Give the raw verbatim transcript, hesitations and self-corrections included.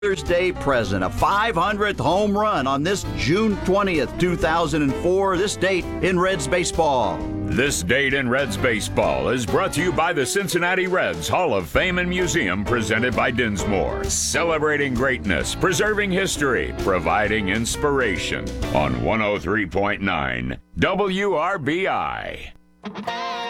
Father's Day present, a five hundredth home run on this June twentieth, two thousand four, this date in Reds baseball. This date in Reds baseball is brought to you by the Cincinnati Reds Hall of Fame and Museum, presented by Dinsmore. Celebrating greatness, preserving history, providing inspiration on one oh three point nine W R B I.